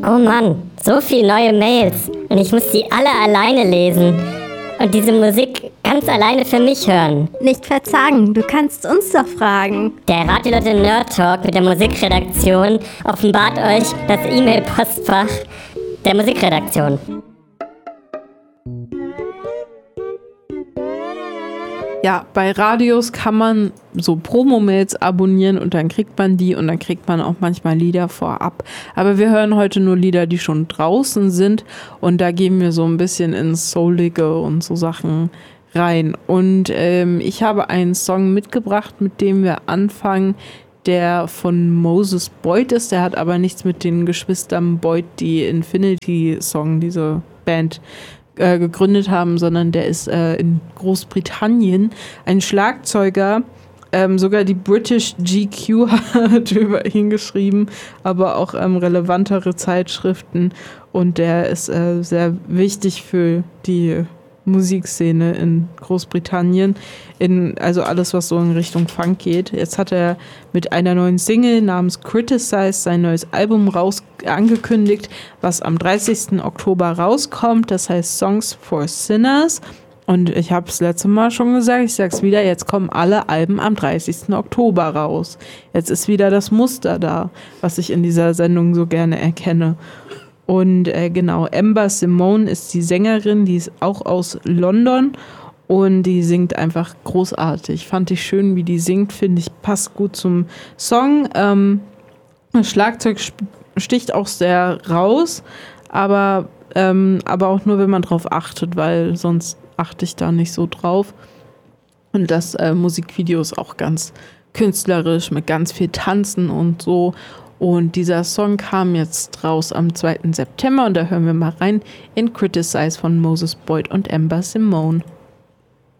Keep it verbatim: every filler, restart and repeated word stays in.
Oh Mann, so viele neue Mails und ich muss die alle alleine lesen und diese Musik ganz alleine für mich hören. Nicht verzagen, du kannst uns doch fragen. Der Radio Leute Nerd Talk mit der Musikredaktion offenbart euch das E-Mail-Postfach der Musikredaktion. Ja, bei Radios kann man so Promo-Mails abonnieren und dann kriegt man die und dann kriegt man auch manchmal Lieder vorab. Aber wir hören heute nur Lieder, die schon draußen sind und da gehen wir so ein bisschen ins Soulige und so Sachen rein. Und ähm, ich habe einen Song mitgebracht, mit dem wir anfangen, der von Moses Boyd ist. Der hat aber nichts mit den Geschwistern Boyd, die Infinity Song, diese Band, Äh, gegründet haben, sondern der ist äh, in Großbritannien ein Schlagzeuger. Ähm, sogar die British G Q hat über ihn geschrieben, aber auch ähm, relevantere Zeitschriften. Und der ist äh, sehr wichtig für die Musikszene in Großbritannien, in, also alles, was so in Richtung Funk geht. Jetzt hat er mit einer neuen Single namens Criticize sein neues Album raus angekündigt, was am dreißigsten Oktober rauskommt. Das heißt Songs for Sinners. Und ich habe es letzte Mal schon gesagt, ich sag's wieder, jetzt kommen alle Alben am dreißigsten Oktober raus. Jetzt ist wieder das Muster da, was ich in dieser Sendung so gerne erkenne. Und äh, genau, Amber Simone ist die Sängerin, die ist auch aus London und die singt einfach großartig. Fand ich schön, wie die singt, finde ich, passt gut zum Song. Ähm, das Schlagzeug sticht auch sehr raus, aber, ähm, aber auch nur, wenn man drauf achtet, weil sonst achte ich da nicht so drauf. Und das äh, Musikvideo ist auch ganz künstlerisch mit ganz viel Tanzen und so. Und dieser Song kam jetzt raus am zweiten September und da hören wir mal rein in Criticize von Moses Boyd und Amber Simone.